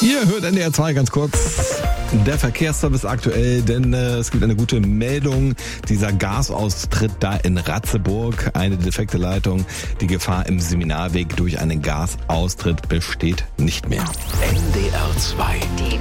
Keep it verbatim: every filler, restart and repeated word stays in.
Ihr hört N D R zwei ganz kurz. Der Verkehrsservice aktuell, denn äh, es gibt eine gute Meldung. Dieser Gasaustritt da in Ratzeburg, eine defekte Leitung. Die Gefahr im Seminarweg durch einen Gasaustritt besteht nicht mehr. N D R zwei.